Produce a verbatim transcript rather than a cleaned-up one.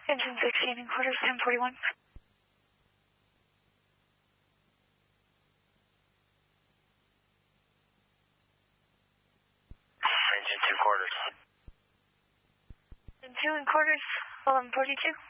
Engine sixteen and quarters, ten forty-one. Engine two quarters. Engine two and quarters, eleven forty-two.